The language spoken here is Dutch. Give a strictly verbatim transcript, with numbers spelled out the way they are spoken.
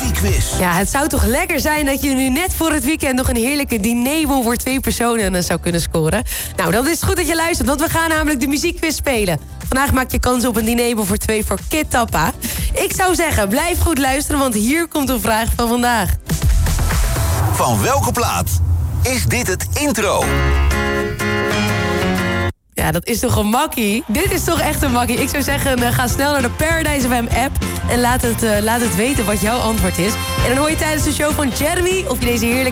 muziekquiz. Ja, het zou toch lekker zijn dat je nu net voor het weekend nog een heerlijke dinerbon voor twee personen zou kunnen scoren. Nou, dan is het goed dat je luistert, want we gaan namelijk de muziekquiz spelen. Vandaag maak je kans op een dinerbon voor twee voor Kid Tappa. Ik zou zeggen, blijf goed luisteren, want hier komt de vraag van vandaag. Van welke plaat is dit het intro? Ja, dat is toch een makkie? Dit is toch echt een makkie. Ik zou zeggen, uh, ga snel naar de Paradise F M app... en laat het, uh, laat het weten wat jouw antwoord is. En dan hoor je tijdens de show van Jeremy... of je deze heerlijke